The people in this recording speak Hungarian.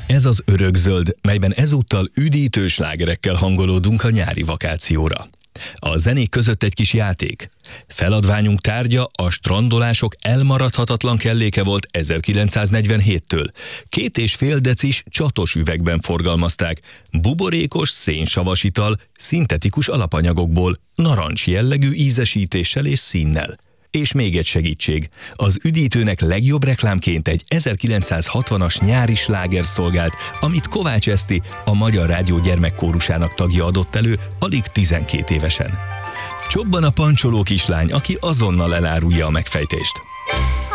Ez az Örökzöld, melyben ezúttal üdítő slágerekkel hangolódunk a nyári vakációra. A zenék között egy kis játék. Feladványunk tárgya a strandolások elmaradhatatlan kelléke volt 1947-től. 2,5 decis csatos üvegben forgalmazták, buborékos szénsavas ital, szintetikus alapanyagokból, narancs jellegű ízesítéssel és színnel. És még egy segítség. Az üdítőnek legjobb reklámként egy 1960-as nyári sláger szolgált, amit Kovács Eszti, a Magyar Rádió gyermekkórusának tagja adott elő alig 12 évesen. Csobban a pancsoló kislány, aki azonnal elárulja a megfejtést.